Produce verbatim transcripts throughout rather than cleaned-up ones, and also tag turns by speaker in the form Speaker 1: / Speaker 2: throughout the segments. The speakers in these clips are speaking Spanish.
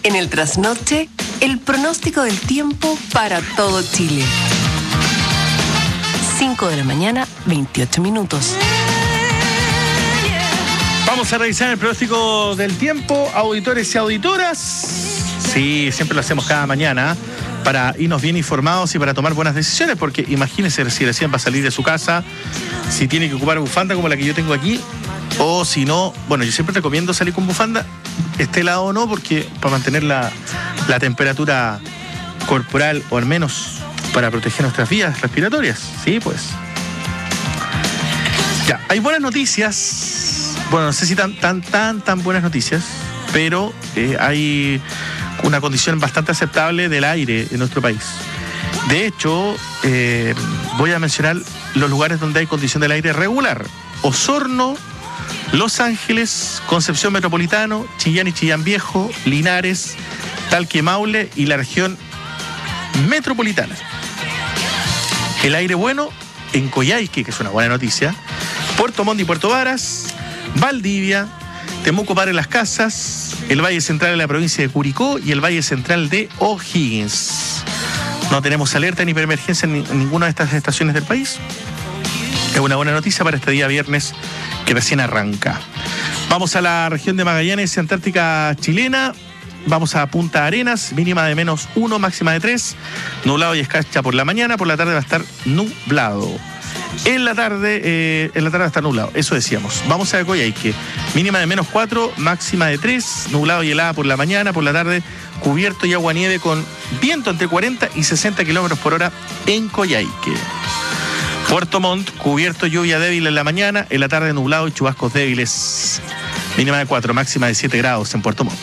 Speaker 1: En el trasnoche, el pronóstico del tiempo para todo Chile. cinco de la mañana, veintiocho minutos.
Speaker 2: Vamos a revisar el pronóstico del tiempo, auditores y auditoras. Sí, siempre lo hacemos cada mañana para irnos bien informados y para tomar buenas decisiones, porque imagínense si recién va a salir de su casa, si tiene que ocupar bufanda como la que yo tengo aquí, o si no, bueno, yo siempre recomiendo salir con bufanda, esté helado o no, porque para mantener la, la temperatura corporal, o al menos para proteger nuestras vías respiratorias. Sí, pues. Ya, hay buenas noticias. Bueno, no sé si tan, tan, tan, tan buenas noticias, pero eh, hay una condición bastante aceptable del aire en nuestro país. De hecho, eh, voy a mencionar los lugares donde hay condición del aire regular: Osorno, Los Ángeles, Concepción Metropolitano, Chillán y Chillán Viejo, Linares, Talque, Maule y la región metropolitana. El aire bueno en Coyhaique, que es una buena noticia, Puerto Montt y Puerto Varas, Valdivia, Temuco, Padre Las Casas, el Valle Central de la provincia de Curicó y el Valle Central de O'Higgins. No tenemos alerta ni preemergencia en, ni, en ninguna de estas estaciones del país. Es una buena noticia para este día viernes que recién arranca. Vamos a la región de Magallanes, Antártica chilena. Vamos a Punta Arenas, mínima de menos uno, máxima de tres. Nublado y escarcha por la mañana, por la tarde va a estar nublado. En la tarde, eh, en la tarde va a estar nublado, eso decíamos. Vamos a Coyhaique, mínima de menos cuatro, máxima de tres. Nublado y helada por la mañana, por la tarde cubierto y agua-nieve con viento entre cuarenta y sesenta kilómetros por hora en Coyhaique. Puerto Montt, cubierto, lluvia débil en la mañana, en la tarde nublado y chubascos débiles. Mínima de cuatro, máxima de siete grados en Puerto Montt.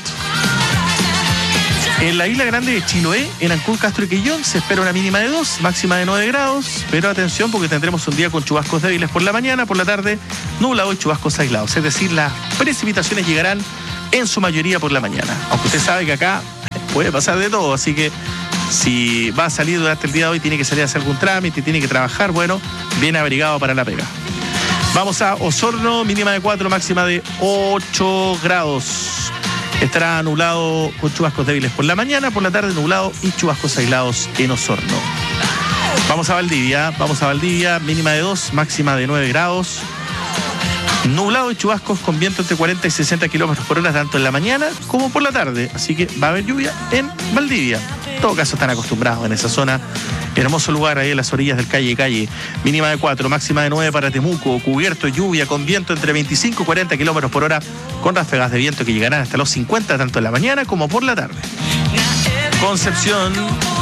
Speaker 2: En la isla grande de Chiloé, en Ancud, Castro y Quillón, se espera una mínima de dos, máxima de nueve grados, pero atención porque tendremos un día con chubascos débiles por la mañana, por la tarde nublado y chubascos aislados. Es decir, las precipitaciones llegarán en su mayoría por la mañana. Aunque usted sabe que acá puede pasar de todo, así que si va a salir durante el día de hoy, tiene que salir a hacer algún trámite, tiene que trabajar, bueno, bien abrigado para la pega. Vamos a Osorno, mínima de cuatro, máxima de ocho grados. Estará nublado con chubascos débiles por la mañana, por la tarde nublado y chubascos aislados en Osorno. Vamos a Valdivia, vamos a Valdivia, mínima de dos, máxima de nueve grados. Nublado y chubascos con viento entre cuarenta y sesenta kilómetros por hora, tanto en la mañana como por la tarde. Así que va a haber lluvia en Valdivia. En todo caso están acostumbrados en esa zona. Hermoso lugar ahí en las orillas del calle calle. Mínima de cuatro, máxima de nueve para Temuco. Cubierto, lluvia con viento entre veinticinco y cuarenta kilómetros por hora, con ráfagas de viento que llegarán hasta los cincuenta tanto en la mañana como por la tarde. Concepción,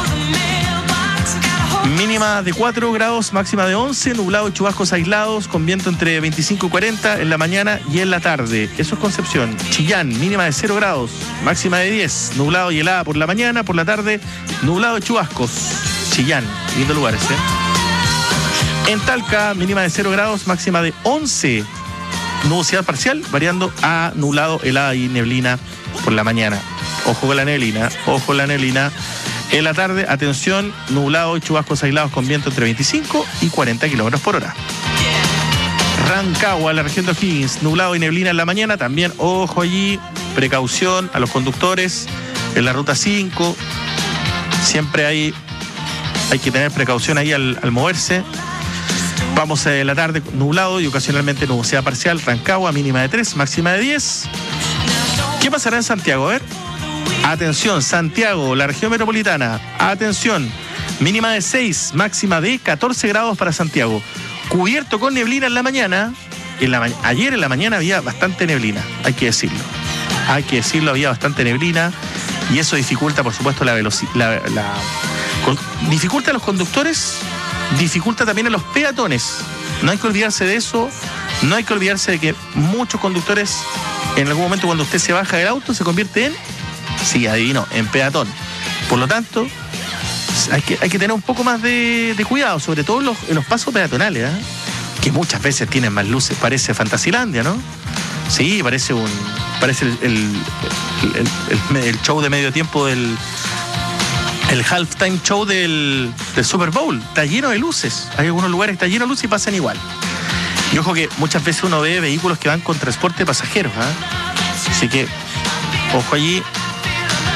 Speaker 2: mínima de cuatro grados, máxima de once, nublado y chubascos aislados, con viento entre veinticinco y cuarenta en la mañana y en la tarde. Eso es Concepción. Chillán, mínima de cero grados, máxima de diez, nublado y helada por la mañana, por la tarde nublado y chubascos. Chillán, lindo lugar ese. En Talca, mínima de cero grados, máxima de once, nubosidad parcial, variando a nublado, helada y neblina por la mañana. Ojo con la neblina, ojo con la neblina. En la tarde, atención, nublado y chubascos aislados con viento entre veinticinco y cuarenta kilómetros por hora. Rancagua, la región de O'Higgins, nublado y neblina en la mañana, también ojo allí, precaución a los conductores en la ruta cinco, siempre hay, hay que tener precaución ahí al, al moverse. Vamos a la tarde, nublado y ocasionalmente nubosidad parcial, Rancagua, mínima de tres, máxima de diez. ¿Qué pasará en Santiago? A ver. Atención, Santiago, la región metropolitana. Atención, mínima de seis, máxima de catorce grados para Santiago. Cubierto con neblina en la mañana. En la ma- ayer en la mañana había bastante neblina, hay que decirlo. Hay que decirlo, había bastante neblina. Y eso dificulta, por supuesto, la velocidad. La, la, con, dificulta a los conductores, dificulta también a los peatones. No hay que olvidarse de eso. No hay que olvidarse de que muchos conductores, en algún momento cuando usted se baja del auto, se convierte en... Sí, adivino, en peatón. Por lo tanto, hay que, hay que tener un poco más de, de cuidado, sobre todo en los, en los pasos peatonales, ¿eh? Que muchas veces tienen más luces. Parece Fantasilandia, ¿no? Sí, parece un parece el, el, el, el, el show de medio tiempo del el halftime show del, del Super Bowl. Está lleno de luces. Hay algunos lugares que está lleno de luces y pasan igual. Y ojo que muchas veces uno ve vehículos que van con transporte de pasajeros, ¿eh? Así que, ojo allí.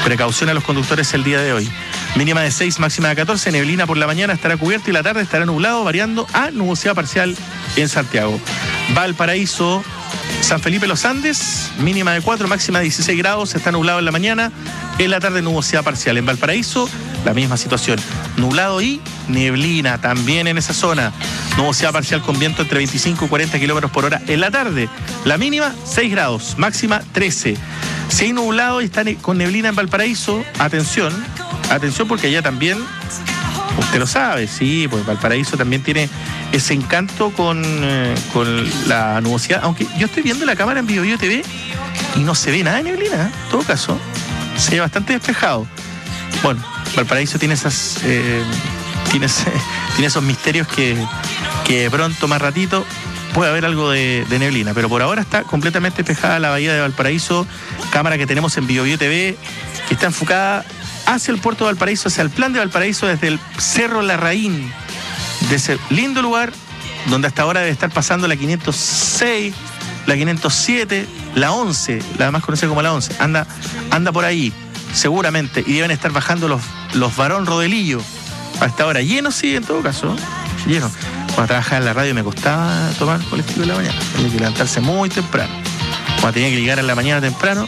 Speaker 2: Precaución a los conductores el día de hoy. Mínima de seis, máxima de catorce. Neblina por la mañana, estará cubierto y la tarde estará nublado, variando a nubosidad parcial en Santiago. Valparaíso, San Felipe Los Andes, mínima de cuatro, máxima de dieciséis grados, está nublado en la mañana, en la tarde nubosidad parcial. En Valparaíso, la misma situación, nublado y neblina también en esa zona. Nubosidad parcial con viento entre veinticinco y cuarenta kilómetros por hora en la tarde. La mínima, seis grados, máxima trece. Si hay nublado y está con neblina en Valparaíso, atención, atención porque allá también, usted lo sabe, sí, pues Valparaíso también tiene ese encanto con, eh, con la nubosidad, aunque yo estoy viendo la cámara en Bio Bio T V y no se ve nada de neblina, en todo caso, se ve bastante despejado. Bueno, Valparaíso tiene esas, eh, tiene, ese, tiene esos misterios que, que de pronto, más ratito, puede haber algo de, de neblina, pero por ahora está completamente despejada la bahía de Valparaíso, cámara que tenemos en Bio Bio T V, que está enfocada hacia el puerto de Valparaíso, hacia el plan de Valparaíso, desde el Cerro Larraín, de ese lindo lugar, donde hasta ahora debe estar pasando la quinientos seis, la quinientos siete, la once, la más conocida como la once, anda, anda por ahí, seguramente, y deben estar bajando los, los Barón Rodelillo, a esta hora, lleno sí, en todo caso, lleno. Cuando trabajaba en la radio me costaba tomar el colectivo en la mañana, tenía que levantarse muy temprano, cuando tenía que llegar en la mañana temprano,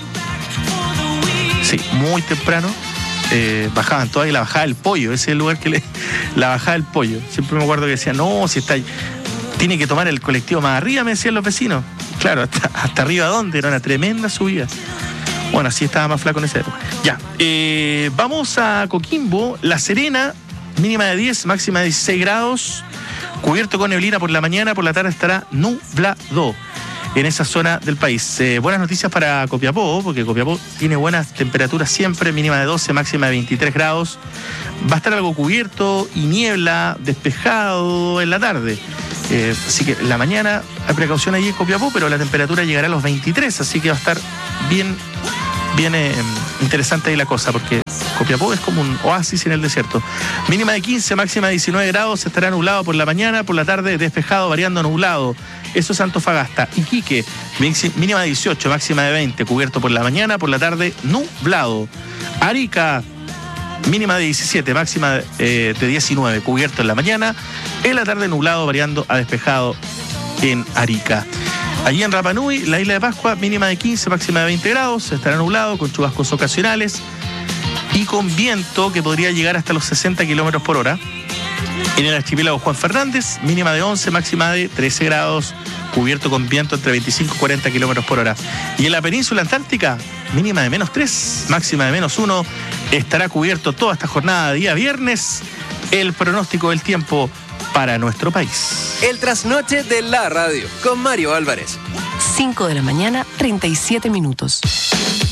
Speaker 2: sí, muy temprano, Eh, bajaban todas y la bajada del pollo, ese es el lugar que le. La bajada del pollo. Siempre me acuerdo que decían, no, si está. Tiene que tomar el colectivo más arriba, me decían los vecinos. Claro, hasta, hasta arriba, ¿dónde? Era una tremenda subida. Bueno, así estaba más flaco en esa época. Ya, eh, vamos a Coquimbo, La Serena, mínima de diez, máxima de dieciséis grados, cubierto con neblina por la mañana, por la tarde estará nublado en esa zona del país. Eh, buenas noticias para Copiapó, porque Copiapó tiene buenas temperaturas siempre, mínima de doce, máxima de veintitrés grados. Va a estar algo cubierto y niebla, despejado en la tarde. Eh, así que en la mañana hay precaución allí en Copiapó, pero la temperatura llegará a los veintitrés, así que va a estar bien, bien eh, interesante ahí la cosa, porque Copiapó es como un oasis en el desierto. Mínima de quince, máxima de diecinueve grados, estará nublado por la mañana, por la tarde despejado, variando a nublado. Eso es Antofagasta. Iquique, mínima de dieciocho, máxima de veinte, cubierto por la mañana, por la tarde nublado. Arica, mínima de diecisiete, máxima eh, de diecinueve, cubierto en la mañana, en la tarde nublado, variando a despejado en Arica. Allí en Rapa Nui, la isla de Pascua, mínima de quince, máxima de veinte grados, estará nublado con chubascos ocasionales y con viento que podría llegar hasta los sesenta kilómetros por hora. En el archipiélago Juan Fernández, mínima de once, máxima de trece grados, cubierto con viento entre veinticinco y cuarenta kilómetros por hora. Y en la península antártica, mínima de menos tres, máxima de menos uno, estará cubierto toda esta jornada de día viernes. El pronóstico del tiempo para nuestro país.
Speaker 3: El trasnoche de la radio, con Mario Álvarez.
Speaker 1: cinco de la mañana, treinta y siete minutos.